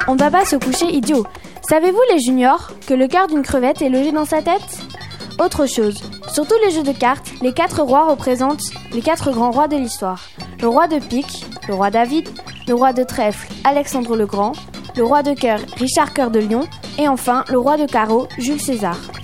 on ne va pas se coucher idiot. Savez-vous les juniors que le cœur d'une crevette est logé dans sa tête ? Autre chose, sur tous les jeux de cartes, les 4 rois représentent les 4 grands rois de l'histoire. Le roi de pique, le roi David, le roi de trèfle, Alexandre le Grand, le roi de cœur, Richard Cœur de Lion, et enfin le roi de carreau, Jules César.